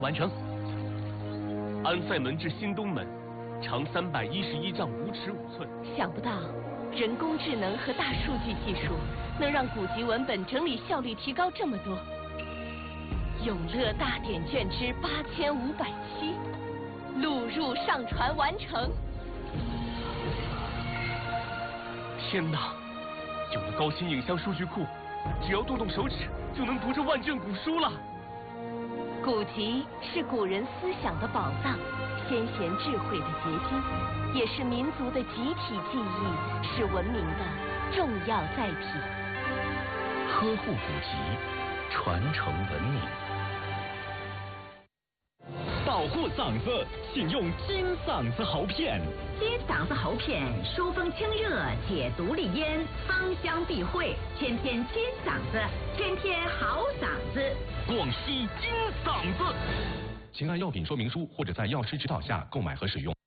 完成。安塞门至新东门，长311丈5尺5寸。 想不到，人工智能和大数据技术能让古籍文本整理效率提高这么多。永乐大典卷之8507，录入上传完成。 天哪！有了高新影像数据库，只要动动手指就能读这万卷古书了。 古籍是古人思想的宝藏，先贤智慧的结晶，也是民族的集体记忆，是文明的重要载体。 呵护古籍，传承文明。 保护嗓子，请用金嗓子喉片。 金嗓子喉片疏风清热，解毒利咽，芳香避秽，天天金嗓子，天天好嗓子。 广西金嗓子。 请按药品说明书或者在药师指导下购买和使用。